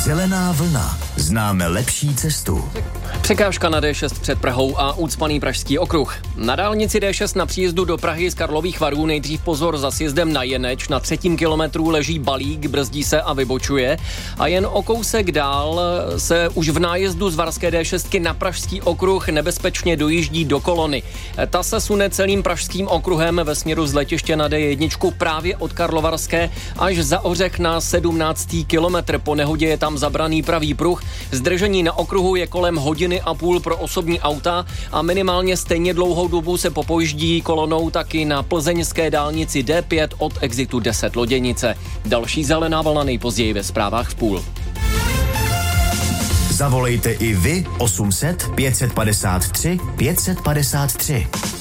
Zelená vlna. Známe lepší cestu. Překážka na D6 před Prahou a ucpaný pražský okruh. Na dálnici D6 na příjezdu do Prahy z Karlových Varů nejdřív pozor za sjezdem na Jeneč. Na 3. kilometru leží balík, brzdí se a vybočuje. A jen o kousek dál se už v nájezdu z Varské D6 na pražský okruh nebezpečně dojíždí do kolony. Ta se sune celým pražským okruhem ve směru z letiště na D1 právě od Karlovarské až za Ořech na 17. kilometr. Po nehodě je tam zabraný pravý pruh. Zdržení na okruhu je kolem hodiny a půl pro osobní auta a minimálně stejně dlouhou dobu se popojíždí kolonou taky na plzeňské dálnici D5 od exitu 10 Loděnice. Další zelená vlna nejpozději ve zprávách v půl. Zavolejte i vy 800 553 553.